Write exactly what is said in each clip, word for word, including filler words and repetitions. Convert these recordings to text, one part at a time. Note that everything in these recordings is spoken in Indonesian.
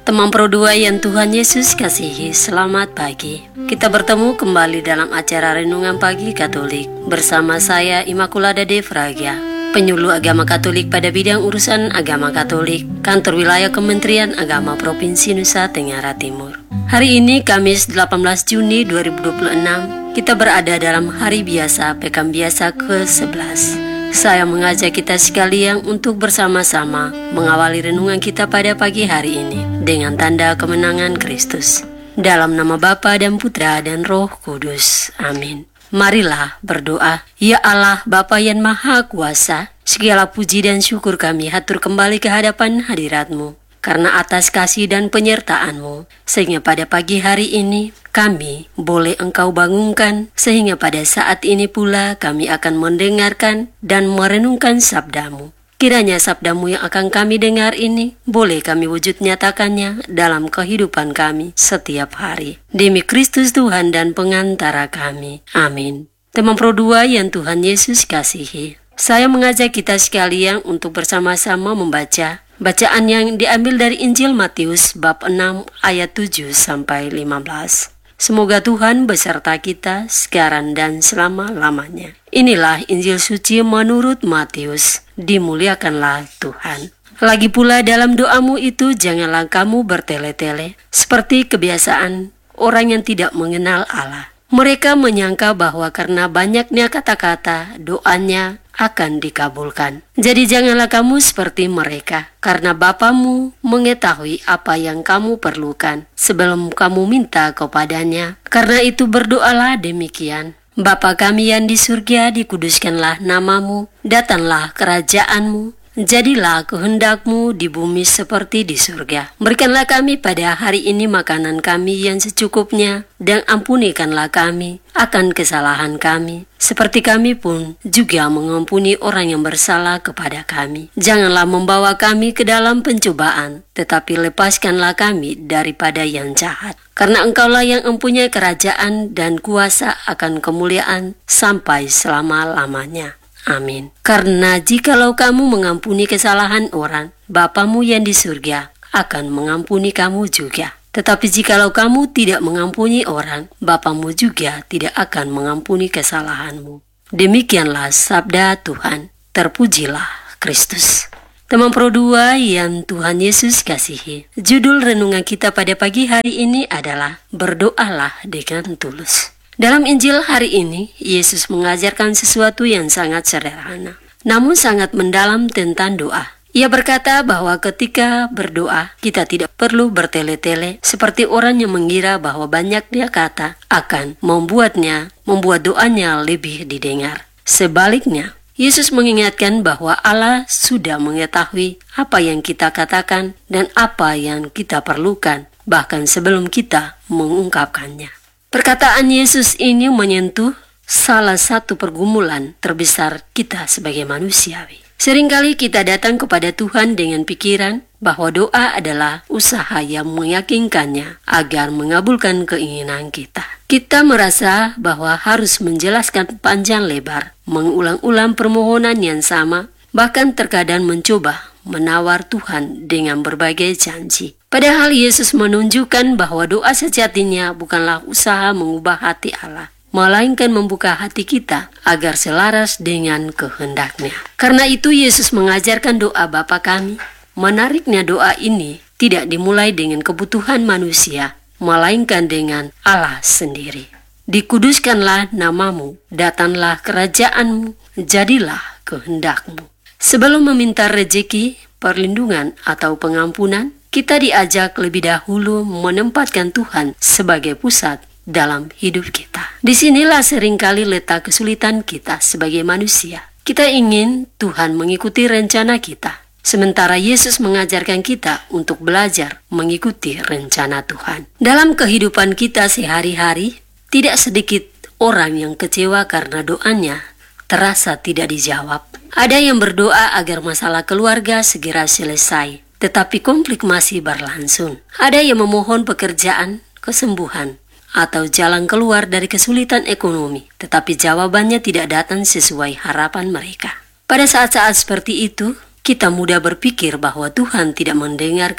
Teman Pro dua yang Tuhan Yesus kasihi, selamat pagi. Kita bertemu kembali dalam acara Renungan Pagi Katolik bersama saya Immaculada de Fraga, penyuluh agama Katolik pada bidang urusan agama Katolik, Kantor Wilayah Kementerian Agama Provinsi Nusa Tenggara Timur. Hari ini Kamis delapan belas Juni dua ribu dua puluh enam, kita berada dalam hari biasa Pekan Biasa ke sebelas. Saya mengajak kita sekalian untuk bersama-sama mengawali renungan kita pada pagi hari ini dengan tanda kemenangan Kristus. Dalam nama Bapa dan Putra dan Roh Kudus. Amin. Marilah berdoa. Ya Allah, Bapa yang Maha Kuasa, segala puji dan syukur kami hatur kembali ke hadapan hadirat-Mu, karena atas kasih dan penyertaan-Mu, sehingga pada pagi hari ini kami boleh Engkau bangunkan, sehingga pada saat ini pula kami akan mendengarkan dan merenungkan sabda-Mu. Kiranya sabda-Mu yang akan kami dengar ini boleh kami wujud nyatakannya dalam kehidupan kami setiap hari. Demi Kristus Tuhan dan pengantara kami. Amin. Teman Pro dua yang Tuhan Yesus kasihi, saya mengajak kita sekalian untuk bersama-sama membaca bacaan yang diambil dari Injil Matius bab enam ayat tujuh sampai lima belas. Semoga Tuhan beserta kita sekarang dan selama-lamanya. Inilah Injil suci menurut Matius. Dimuliakanlah Tuhan. Lagi pula dalam doamu itu janganlah kamu bertele-tele seperti kebiasaan orang yang tidak mengenal Allah. Mereka menyangka bahwa karena banyaknya kata-kata, doanya akan dikabulkan. Jadi janganlah kamu seperti mereka, karena Bapamu mengetahui apa yang kamu perlukan sebelum kamu minta kepadanya. Karena itu berdoalah demikian. Bapa kami yang di surga, dikuduskanlah namamu, datanglah kerajaanmu, jadilah kehendak-Mu di bumi seperti di surga. Berikanlah kami pada hari ini makanan kami yang secukupnya, dan ampunikanlah kami akan kesalahan kami, seperti kami pun juga mengampuni orang yang bersalah kepada kami. Janganlah membawa kami ke dalam pencobaan, tetapi lepaskanlah kami daripada yang jahat. Karena Engkaulah yang mempunyai kerajaan dan kuasa akan kemuliaan sampai selama-lamanya. Amin. Karena jikalau kamu mengampuni kesalahan orang, Bapamu yang di surga akan mengampuni kamu juga. Tetapi jikalau kamu tidak mengampuni orang, Bapamu juga tidak akan mengampuni kesalahanmu. Demikianlah sabda Tuhan. Terpujilah Kristus. Teman Pro dua yang Tuhan Yesus kasihi, judul renungan kita pada pagi hari ini adalah Berdoalah dengan tulus. Dalam Injil hari ini, Yesus mengajarkan sesuatu yang sangat sederhana, namun sangat mendalam tentang doa. Ia berkata bahwa ketika berdoa, kita tidak perlu bertele-tele seperti orang yang mengira bahwa banyaknya kata akan membuatnya, membuat doanya lebih didengar. Sebaliknya, Yesus mengingatkan bahwa Allah sudah mengetahui apa yang kita katakan dan apa yang kita perlukan, bahkan sebelum kita mengungkapkannya. Perkataan Yesus ini menyentuh salah satu pergumulan terbesar kita sebagai manusiawi. Seringkali kita datang kepada Tuhan dengan pikiran bahwa doa adalah usaha yang meyakinkannya agar mengabulkan keinginan kita. Kita merasa bahwa harus menjelaskan panjang lebar, mengulang-ulang permohonan yang sama, bahkan terkadang mencoba menawar Tuhan dengan berbagai janji. Padahal Yesus menunjukkan bahwa doa sejatinya bukanlah usaha mengubah hati Allah, melainkan membuka hati kita agar selaras dengan kehendak-Nya. Karena itu Yesus mengajarkan doa Bapa kami. Menariknya doa ini tidak dimulai dengan kebutuhan manusia, melainkan dengan Allah sendiri. Dikuduskanlah namamu, datanglah kerajaan-Mu, jadilah kehendak-Mu. Sebelum meminta rejeki, perlindungan atau pengampunan, kita diajak lebih dahulu menempatkan Tuhan sebagai pusat dalam hidup kita. Disinilah seringkali letak kesulitan kita sebagai manusia. Kita ingin Tuhan mengikuti rencana kita, sementara Yesus mengajarkan kita untuk belajar mengikuti rencana Tuhan. Dalam kehidupan kita sehari-hari, tidak sedikit orang yang kecewa karena doanya terasa tidak dijawab. Ada yang berdoa agar masalah keluarga segera selesai, tetapi konflik masih berlangsung. Ada yang memohon pekerjaan, kesembuhan, atau jalan keluar dari kesulitan ekonomi, tetapi jawabannya tidak datang sesuai harapan mereka. Pada saat-saat seperti itu, kita mudah berpikir bahwa Tuhan tidak mendengarkan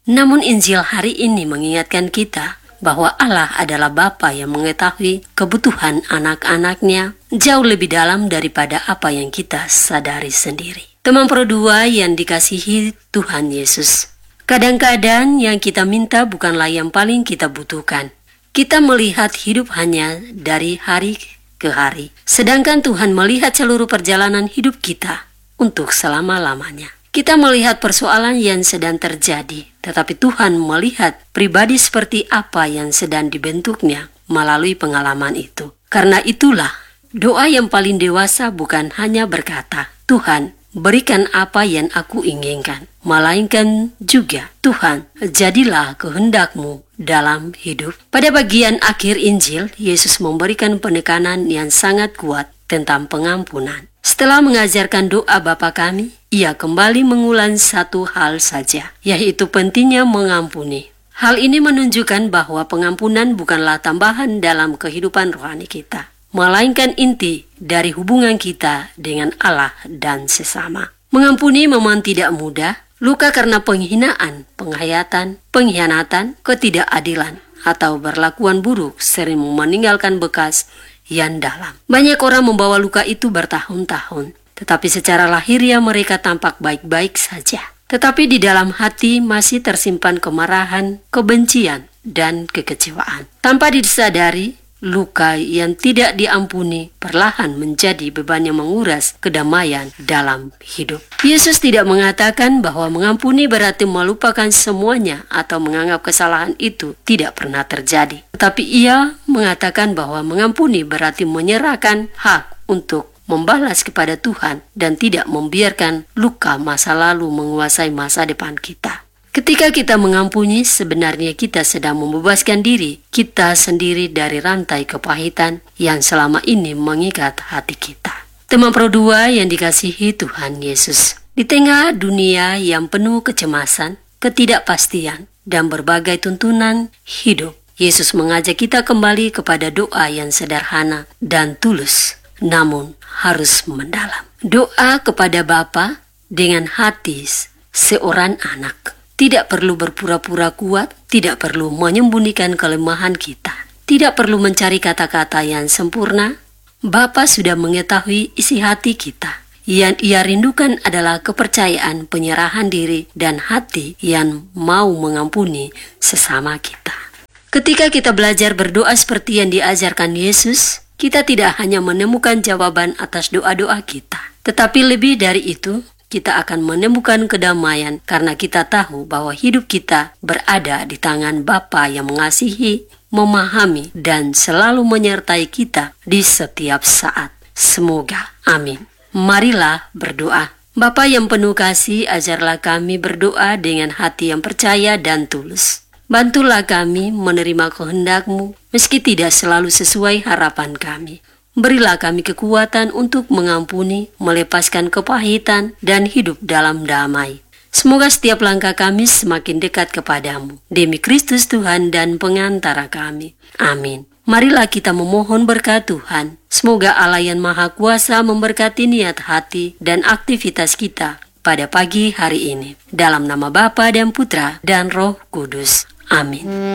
Namun Injil hari ini mengingatkan kita bahwa Allah adalah Bapa yang mengetahui kebutuhan anak-anaknya jauh lebih dalam daripada apa yang kita sadari sendiri. Teman Pro dua yang dikasihi Tuhan Yesus, kadang-kadang yang kita minta bukanlah yang paling kita butuhkan. Kita melihat hidup hanya dari hari ke hari, sedangkan Tuhan melihat seluruh perjalanan hidup kita untuk selama-lamanya. Kita melihat persoalan yang sedang terjadi, tetapi Tuhan melihat pribadi seperti apa yang sedang dibentuknya melalui pengalaman itu. Karena itulah, doa yang paling dewasa bukan hanya berkata, Tuhan, berikan apa yang aku inginkan, melainkan juga, Tuhan, jadilah kehendak-Mu dalam hidup. Pada bagian akhir Injil, Yesus memberikan penekanan yang sangat kuat tentang pengampunan. Setelah mengajarkan doa Bapa kami, ia kembali mengulang satu hal saja, yaitu pentingnya mengampuni. Hal ini menunjukkan bahwa pengampunan bukanlah tambahan dalam kehidupan rohani kita, melainkan inti dari hubungan kita dengan Allah dan sesama. Mengampuni memang tidak mudah. Luka karena penghinaan, penghayatan, pengkhianatan, ketidakadilan, atau berlakuan buruk sering meninggalkan bekas yang dalam. Banyak orang membawa luka itu bertahun-tahun, tetapi secara lahiriah mereka tampak baik-baik saja. Tetapi di dalam hati masih tersimpan kemarahan, kebencian, dan kekecewaan. Tanpa disadari, luka yang tidak diampuni perlahan menjadi beban yang menguras kedamaian dalam hidup. Yesus tidak mengatakan bahwa mengampuni berarti melupakan semuanya atau menganggap kesalahan itu tidak pernah terjadi. Tetapi ia mengatakan bahwa mengampuni berarti menyerahkan hak untuk membalas kepada Tuhan dan tidak membiarkan luka masa lalu menguasai masa depan kita. Ketika kita mengampuni, sebenarnya kita sedang membebaskan diri kita sendiri dari rantai kepahitan yang selama ini mengikat hati kita. Teman Pro dua yang dikasihi Tuhan Yesus, di tengah dunia yang penuh kecemasan, ketidakpastian, dan berbagai tuntunan hidup, Yesus mengajak kita kembali kepada doa yang sederhana dan tulus, namun harus mendalam. Doa kepada Bapa dengan hati seorang anak. Tidak perlu berpura-pura kuat, tidak perlu menyembunyikan kelemahan kita, tidak perlu mencari kata-kata yang sempurna. Bapa sudah mengetahui isi hati kita. Yang ia rindukan adalah kepercayaan, penyerahan diri, dan hati yang mau mengampuni sesama kita. Ketika kita belajar berdoa seperti yang diajarkan Yesus, kita tidak hanya menemukan jawaban atas doa-doa kita, tetapi lebih dari itu, kita akan menemukan kedamaian karena kita tahu bahwa hidup kita berada di tangan Bapa yang mengasihi, memahami, dan selalu menyertai kita di setiap saat. Semoga. Amin. Marilah berdoa. Bapa yang penuh kasih, ajarlah kami berdoa dengan hati yang percaya dan tulus. Bantulah kami menerima kehendak-Mu meski tidak selalu sesuai harapan kami. Berilah kami kekuatan untuk mengampuni, melepaskan kepahitan, dan hidup dalam damai. Semoga setiap langkah kami semakin dekat kepadamu. Demi Kristus Tuhan dan pengantara kami. Amin. Marilah kita memohon berkat Tuhan. Semoga Allah yang Maha Kuasa memberkati niat hati dan aktivitas kita pada pagi hari ini. Dalam nama Bapa dan Putra dan Roh Kudus. Amin.